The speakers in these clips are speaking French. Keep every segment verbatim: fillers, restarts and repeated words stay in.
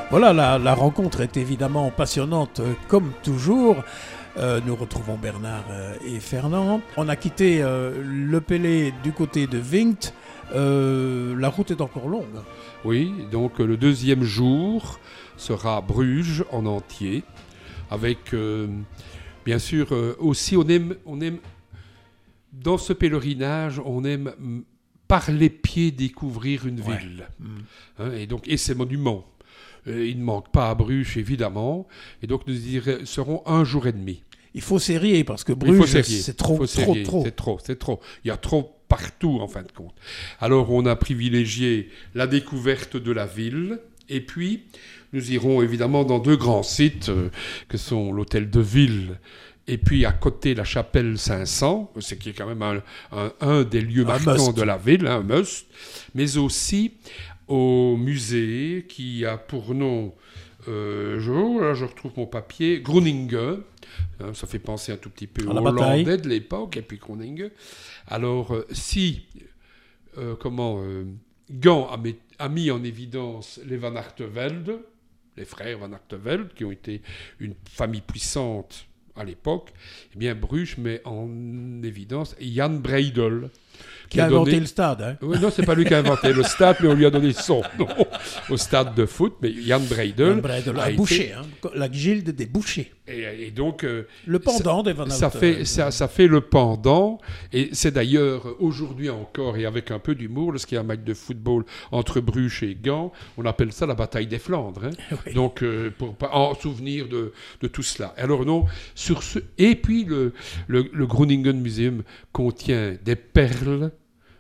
Voilà, la, la rencontre est évidemment passionnante euh, comme toujours. Euh, nous retrouvons Bernard euh, et Fernand. On a quitté euh, le Pelé du côté de Vingt. Euh, la route est encore longue. Oui, donc euh, le deuxième jour sera Bruges en entier, avec euh, bien sûr euh, aussi on aime, on aime dans ce pèlerinage, on aime mm, par les pieds découvrir une Ouais. ville, Mm. hein, et donc et ses monuments. Euh, il ne manque pas à Bruges évidemment, et donc nous y serons un jour et demi. Il faut serrer parce que Il faut Bruges, serrer, c'est il trop, faut trop, serrer, trop. c'est trop, c'est trop. Il y a trop partout en fin de compte. Alors on a privilégié la découverte de la ville, et puis nous irons évidemment dans deux grands sites euh, que sont l'hôtel de ville et puis à côté la chapelle Saint-Cent, ce qui est quand même un, un, un des lieux Un marquants must. de la ville, un must, mais aussi au musée qui a pour nom, euh, je, oh là, je retrouve mon papier, Groningen. Hein, ça fait penser un tout petit peu À aux la bataille. Hollandais de l'époque, et puis Groningen. Alors, euh, si, euh, comment, euh, Gand a, met- a mis en évidence les Van Artevelde, les frères Van Artevelde, qui ont été une famille puissante à l'époque, eh bien Bruges met en évidence Jan Breydel, Qui a inventé donné... le stade. Hein. Oui, non, c'est pas lui qui a inventé le stade, mais on lui a donné son nom au stade de foot. Mais Jan Breydel, Le bras de la a été- boucher, hein. La gilde des bouchers. et, et donc euh, Le pendant des Van ça Houten. fait, ça, ça fait le pendant, et c'est d'ailleurs aujourd'hui encore, et avec un peu d'humour, lorsqu'il y a un match de football entre Bruges et Gand, on appelle ça la bataille des Flandres. Hein. Oui. Donc, euh, pour, en souvenir de, de tout cela. Alors non, sur ce, et puis le, le, le Groningen Museum contient des perles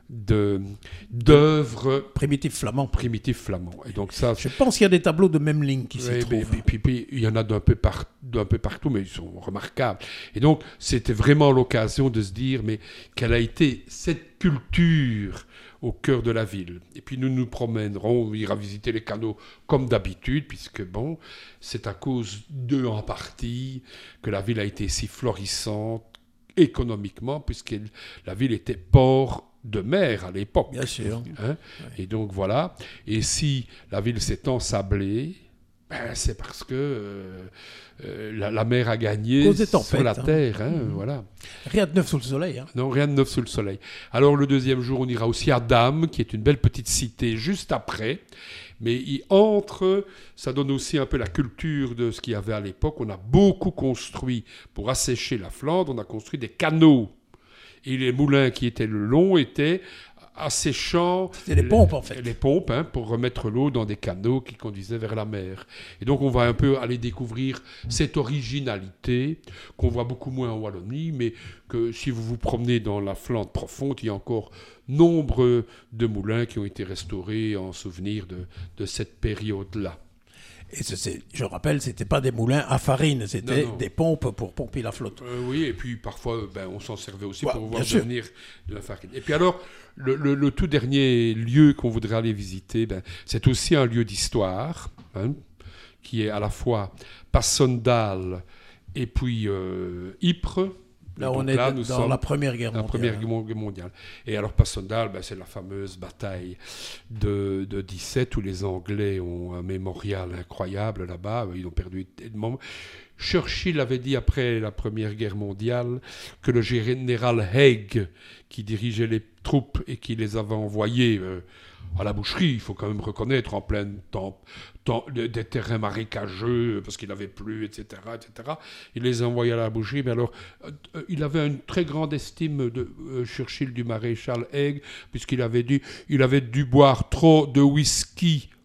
de, d'œuvres Primitif flamand. primitives flamands. Et donc ça, Je pense qu'il y a des tableaux de Memling qui s'y oui, trouvent. mais- puis, puis- puis, il y en a d'un peu, par- d'un peu partout, mais ils sont remarquables. Et donc, c'était vraiment l'occasion de se dire, mais quelle a été cette culture au cœur de la ville. Et puis, nous nous promènerons, on ira visiter les canaux comme d'habitude, puisque, bon, c'est à cause d'eux en partie que la ville a été si florissante économiquement, puisque la ville était port de mer à l'époque. Bien sûr. Hein. Et donc voilà. Et si la ville s'est ensablée, ben, c'est parce que euh, euh, la, la mer a gagné Cause des sur tempêtes, la hein. terre. Hein, Mhm. Voilà. Rien de neuf sous le soleil. Hein. Non, rien de neuf sous le soleil. Alors le deuxième jour, on ira aussi à Dame, qui est une belle petite cité juste après. Mais il entre, ça donne aussi un peu la culture de ce qu'il y avait à l'époque. On a beaucoup construit pour assécher la Flandre, on a construit des canaux. Et les moulins qui étaient le long étaient asséchant C'était des pompes, en fait. les pompes, hein, pour remettre l'eau dans des canaux qui conduisaient vers la mer. Et donc on va un peu aller découvrir cette originalité qu'on voit beaucoup moins en Wallonie, mais que si vous vous promenez dans la Flandre profonde, il y a encore nombre de moulins qui ont été restaurés en souvenir de, de cette période-là. Et ce- c'est- je rappelle, c'était pas des moulins à farine, c'était Non, non. des pompes pour pomper la flotte. Euh, oui, et puis parfois, ben, on s'en servait aussi Ouais, pour bien voir sûr. devenir de la farine. Et puis alors, le, le- le tout dernier lieu qu'on voudrait aller visiter, ben, c'est aussi un lieu d'histoire, hein, qui est à la fois Passendal et puis euh, Ypres. Là, Donc on est là, dans nous sommes la Première Guerre la mondiale. Première Guerre mondiale. Et alors Passendal, ben, c'est la fameuse bataille de, de dix-sept où les Anglais ont un mémorial incroyable là-bas. Ils ont perdu tellement. Churchill avait dit après la Première Guerre mondiale que le général Haig, qui dirigeait les troupes et qui les avait envoyées euh, à la boucherie, il faut quand même reconnaître, en plein temps, temps des des terrains marécageux, parce qu'il n'avait plus, et cetera, et cetera. Il les a envoyés à la boucherie, mais alors, euh, il avait une très grande estime de euh, Churchill du maréchal Haig, puisqu'il avait dit, il avait dû boire trop de whisky